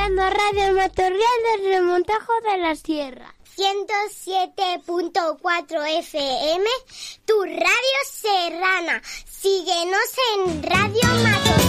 escuchando Radio Matorral del Remontajo de la Sierra. 107.4 FM, tu radio serrana. Síguenos en Radio Matorral.